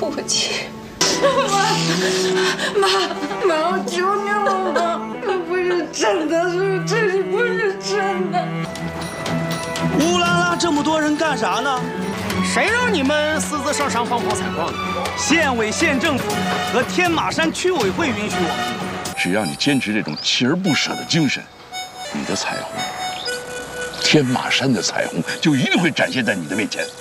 父亲。 妈，我求你了，妈，不是真的，这不是真的。 乌拉拉，这么多人干啥呢？ 谁让你们私自上山放炮采矿的？ 县委县政府和天马山区委会允许我们。 只要你坚持这种锲而不舍的精神，你的彩虹，天马山的彩虹就一定会展现在你的面前。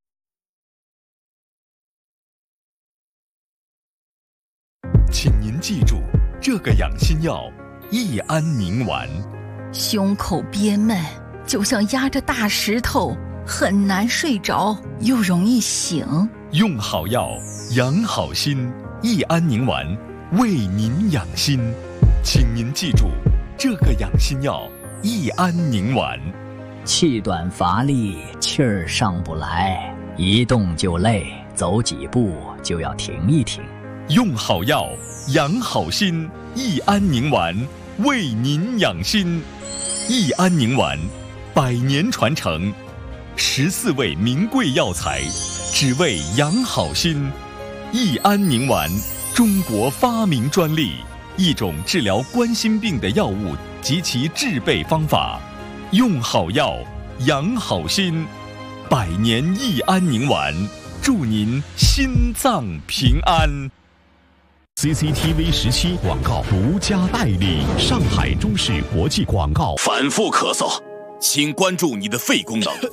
请您记住，这个养心药益安宁丸。 胸口憋闷，就像压着大石头，很难睡着，又容易醒。 用好药，养好心，益安宁丸为您养心。请您记住，这个养心药益安宁丸。 气短乏力，气儿上不来，一动就累，走几步就要停一停。 用好药，养好心，益安宁丸为您养心。益安宁丸100年传承，14味名贵药材，只为养好心。益安宁丸，中国发明专利，一种治疗冠心病的药物及其制备方法。用好药，养好心，100年益安宁丸，祝您心脏平安。 CCTV 17广告独家代理，上海中视国际广告。 反复咳嗽，请关注你的肺功能。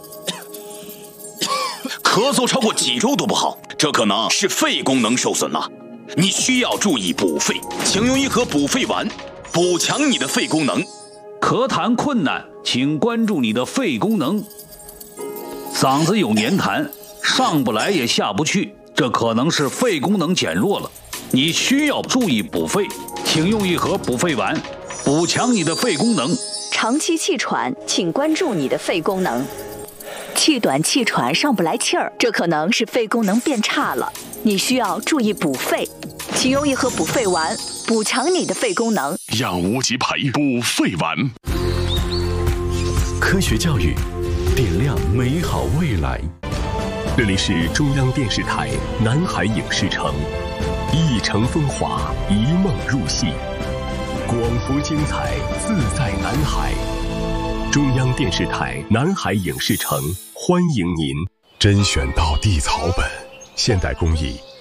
咳嗽超过几周都不好，这可能是肺功能受损了。你需要注意补肺，请用一盒补肺丸，补强你的肺功能。 咳痰困难，请关注你的肺功能。嗓子有黏痰，上不来也下不去，这可能是肺功能减弱了。你需要注意补肺，请用一盒补肺丸，补强你的肺功能。 长期气喘，请关注你的肺功能。气短气喘上不来气儿，这可能是肺功能变差了，你需要注意补肺，请用一盒补肺丸，补强你的肺功能。 养无极培补肺丸。 科学教育，点亮美好未来。这里是中央电视台南海影视城，一城风华，一梦入戏，广福精彩，自在南海。中央电视台南海影视城欢迎您。甄选到地草本，现代工艺